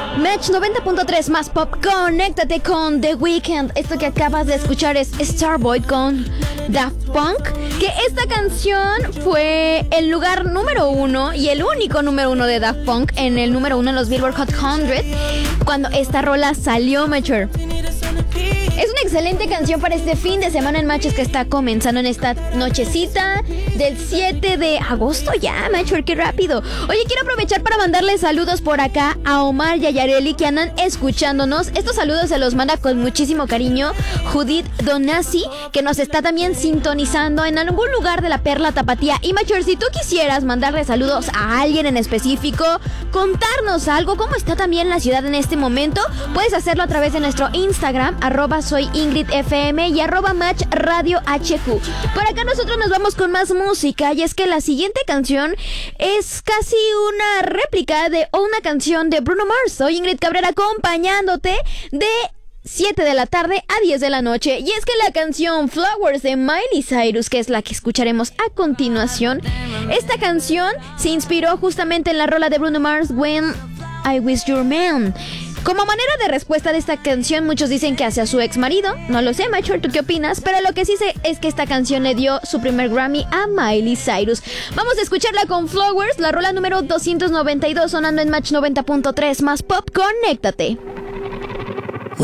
Match 90.3 más pop, conéctate con The Weeknd. Esto que acabas de escuchar es Starboy con Daft Punk, que esta canción fue el lugar número 1 y el único número 1 de Daft Punk en el número 1 en los Billboard Hot 100 cuando esta rola salió, Mature. Es una excelente canción para este fin de semana en Matches que está comenzando en esta nochecita del 7 de agosto ya, Mature, qué rápido. Oye, quiero aprovechar para mandarle saludos por acá a Omar y a Yareli que andan escuchándonos. Estos saludos se los manda con muchísimo cariño Judith Donasi, que nos está también sintonizando en algún lugar de la Perla Tapatía. Y Mature, si tú quisieras mandarle saludos a alguien en específico, contarnos algo, cómo está también la ciudad en este momento, puedes hacerlo a través de nuestro Instagram, @soyingridfm y @matchradiohq. Por acá nosotros nos vamos con más música, y es que la siguiente canción es casi una réplica de una canción de Bruno Mars. Soy Ingrid Cabrera acompañándote de 7 de la tarde a 10 de la noche. Y es que la canción Flowers de Miley Cyrus, que es la que escucharemos a continuación, esta canción se inspiró justamente en la rola de Bruno Mars, When I Was Your Man. Como manera de respuesta de esta canción, muchos dicen que hacia su ex marido. No lo sé, Mature, ¿tú qué opinas? Pero lo que sí sé es que esta canción le dio su primer Grammy a Miley Cyrus. Vamos a escucharla con Flowers, la rola número 292, sonando en Match 90.3 más pop. Conéctate.